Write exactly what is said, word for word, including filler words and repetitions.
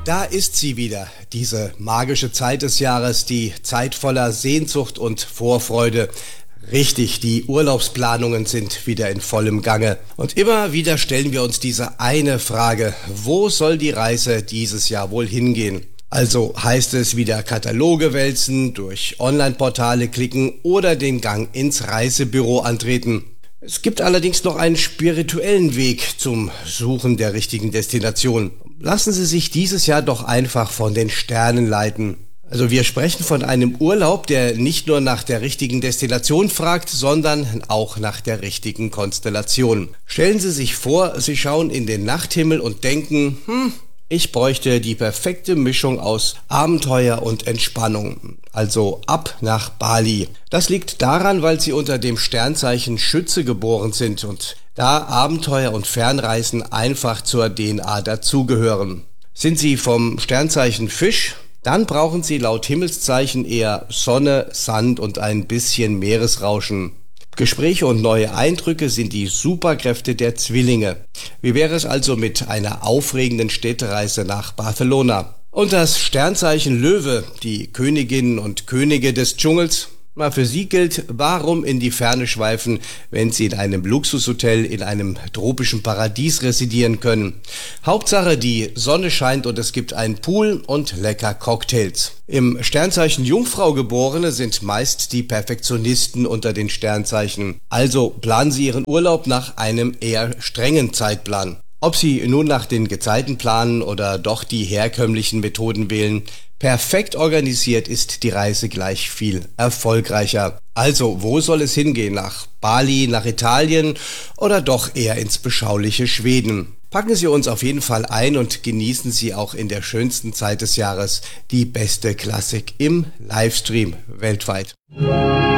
Da ist sie wieder, diese magische Zeit des Jahres, die Zeit voller Sehnsucht und Vorfreude. Richtig, die Urlaubsplanungen sind wieder in vollem Gange. Und immer wieder stellen wir uns diese eine Frage: Wo soll die Reise dieses Jahr wohl hingehen? Also heißt es wieder Kataloge wälzen, durch Online-Portale klicken oder den Gang ins Reisebüro antreten. Es gibt allerdings noch einen spirituellen Weg zum Suchen der richtigen Destination. Lassen Sie sich dieses Jahr doch einfach von den Sternen leiten. Also wir sprechen von einem Urlaub, der nicht nur nach der richtigen Destination fragt, sondern auch nach der richtigen Konstellation. Stellen Sie sich vor, Sie schauen in den Nachthimmel und denken, hm, ich bräuchte die perfekte Mischung aus Abenteuer und Entspannung. Also ab nach Bali. Das liegt daran, weil Sie unter dem Sternzeichen Schütze geboren sind und da Abenteuer und Fernreisen einfach zur D N A dazugehören. Sind Sie vom Sternzeichen Fisch? Dann brauchen Sie laut Himmelszeichen eher Sonne, Sand und ein bisschen Meeresrauschen. Gespräche und neue Eindrücke sind die Superkräfte der Zwillinge. Wie wäre es also mit einer aufregenden Städtereise nach Barcelona? Und das Sternzeichen Löwe, die Königinnen und Könige des Dschungels? Na, für sie gilt, warum in die Ferne schweifen, wenn sie in einem Luxushotel in einem tropischen Paradies residieren können. Hauptsache, die Sonne scheint und es gibt einen Pool und lecker Cocktails. Im Sternzeichen Jungfrau Geborene sind meist die Perfektionisten unter den Sternzeichen. Also planen Sie Ihren Urlaub nach einem eher strengen Zeitplan. Ob Sie nun nach den Gezeiten planen oder doch die herkömmlichen Methoden wählen, perfekt organisiert ist die Reise gleich viel erfolgreicher. Also, wo soll es hingehen? Nach Bali, nach Italien oder doch eher ins beschauliche Schweden? Packen Sie uns auf jeden Fall ein und genießen Sie auch in der schönsten Zeit des Jahres die beste Klassik im Livestream weltweit.